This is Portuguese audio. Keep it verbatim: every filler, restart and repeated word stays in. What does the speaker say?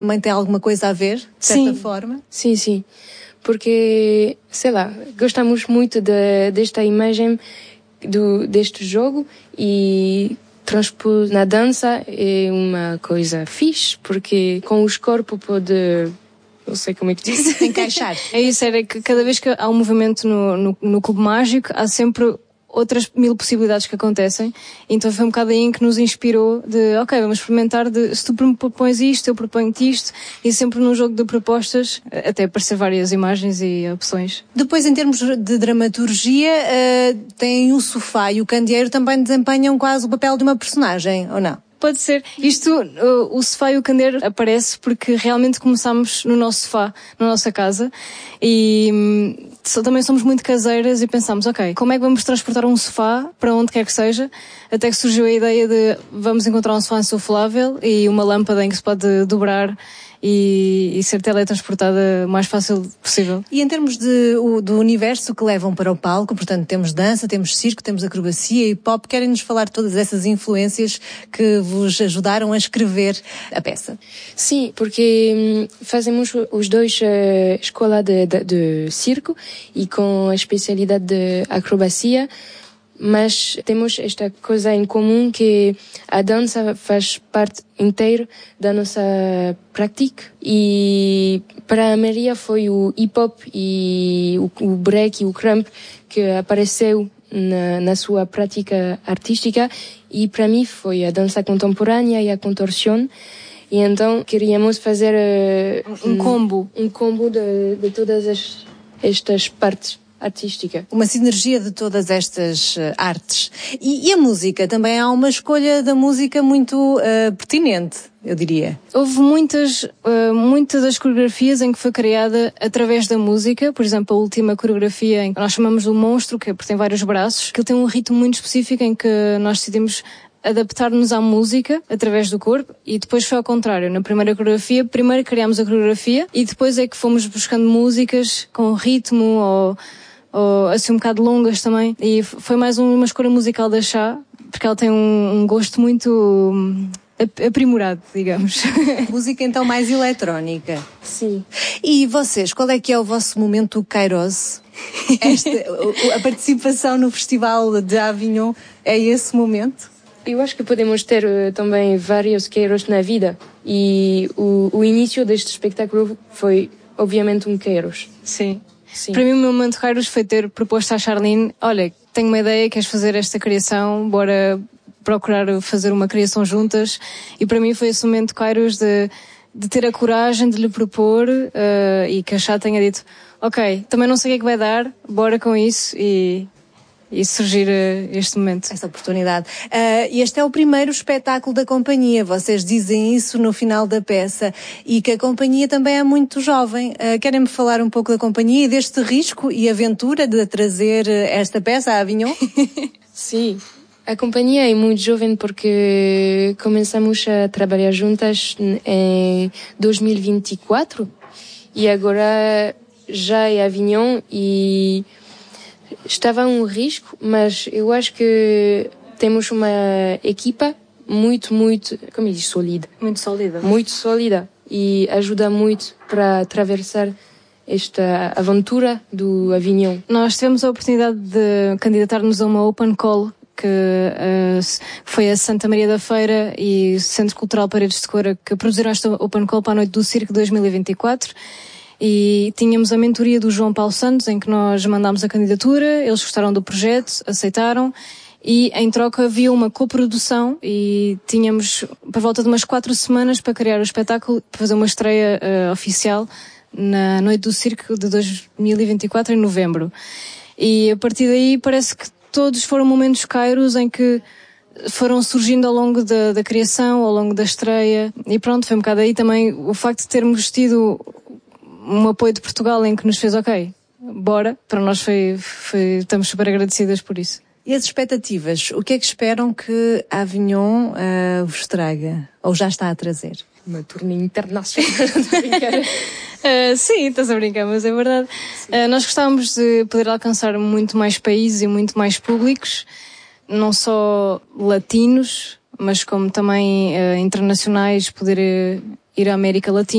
também tem alguma coisa a ver, de certa sim. forma? Sim, sim. Porque, sei lá, gostamos muito de, desta imagem do, deste jogo e transpor na dança é uma coisa fixe, porque com os corpos pode... Não sei como é que diz. Encaixar. É isso, era que cada vez que há um movimento no, no, no Clube Mágico, há sempre outras mil possibilidades que acontecem. Então foi um bocado aí em que nos inspirou de, ok, vamos experimentar de, se tu me propões isto, eu proponho-te isto, e sempre num jogo de propostas, até aparecer várias imagens e opções. Depois, em termos de dramaturgia, uh, tem o sofá e o candeeiro também desempenham quase o papel de uma personagem, ou não? Pode ser. Isto, o, o sofá e o candeeiro aparece porque realmente começámos no nosso sofá, na nossa casa, e hum, também somos muito caseiras e pensámos, ok, como é que vamos transportar um sofá para onde quer que seja? Até que surgiu a ideia de vamos encontrar um sofá insuflável e uma lâmpada em que se pode dobrar e, e ser teletransportada o mais fácil possível. E em termos de, o, do universo que levam para o palco, portanto, temos dança, temos circo, temos acrobacia e pop, querem-nos falar de todas essas influências que vos ajudaram a escrever a peça? Sim, porque hum, fazemos os dois uh, escola de, de, de circo e com a especialidade de acrobacia, mas temos esta coisa em comum que a dança faz parte inteira da nossa prática e para a Maria foi o hip-hop e o, o break e o crump que apareceu na, na sua prática artística e para mim foi a dança contemporânea e a contorção e então queríamos fazer uh, um, um combo um combo de, de todas as, estas partes artística. Uma sinergia de todas estas uh, artes. E, e a música? Também há uma escolha da música muito uh, pertinente, eu diria. Houve muitas, uh, muitas das coreografias em que foi criada através da música. Por exemplo, a última coreografia em que nós chamamos do monstro, que é porque tem vários braços, que ele tem um ritmo muito específico em que nós decidimos adaptar-nos à música através do corpo e depois foi ao contrário. Na primeira coreografia, primeiro criámos a coreografia e depois é que fomos buscando músicas com ritmo ou ou assim um bocado longas também, e foi mais uma escolha musical da Chá, porque ela tem um, um gosto muito hum, aprimorado, digamos. Música então mais eletrónica. Sim. E vocês, qual é que é o vosso momento Kairos? Esta, a participação no Festival de Avignon é esse momento? Eu acho que podemos ter uh, também vários Kairos na vida e o, o início deste espetáculo foi obviamente um Kairos. Sim. Sim. Para mim o meu momento Kairos foi ter proposto à Charlene, olha, tenho uma ideia, queres fazer esta criação, bora procurar fazer uma criação juntas, e para mim foi esse momento Kairos de, de ter a coragem de lhe propor uh, e que a Chá tenha dito, ok, também não sei o que é que vai dar, bora com isso e... e surgir uh, este momento. Esta oportunidade. Uh, este é o primeiro espetáculo da companhia, vocês dizem isso no final da peça, e que a companhia também é muito jovem. Uh, Querem-me falar um pouco da companhia e deste risco e aventura de trazer esta peça a Avignon? Sim, a companhia é muito jovem porque começamos a trabalhar juntas em dois mil e vinte e quatro e agora já é Avignon e estava um risco, mas eu acho que temos uma equipa muito, muito, como eu diz, sólida. Muito sólida. Muito sólida e ajuda muito para atravessar esta aventura do Avignon. Nós tivemos a oportunidade de candidatar-nos a uma open call que uh, foi a Santa Maria da Feira e o Centro Cultural Paredes de Coura que produziram esta open call para a Noite do Circo dois mil e vinte e quatro. E tínhamos a mentoria do João Paulo Santos, em que nós mandámos a candidatura, eles gostaram do projeto, aceitaram, e em troca havia uma coprodução e tínhamos por volta de umas quatro semanas para criar o espetáculo, para fazer uma estreia uh, oficial na Noite do Circo de dois mil e vinte e quatro, em novembro. E a partir daí parece que todos foram momentos Kairos em que foram surgindo ao longo da, da criação, ao longo da estreia, e pronto, foi um bocado aí também o facto de termos tido um apoio de Portugal em que nos fez, ok, bora, para nós foi, foi, estamos super agradecidas por isso. E as expectativas? O que é que esperam que a Avignon uh, vos traga? Ou já está a trazer? Uma turnê internacional. uh, sim, estás a brincar, mas é verdade. Uh, nós gostávamos de poder alcançar muito mais países e muito mais públicos, não só latinos, mas como também uh, internacionais, poder uh, ir à América Latina.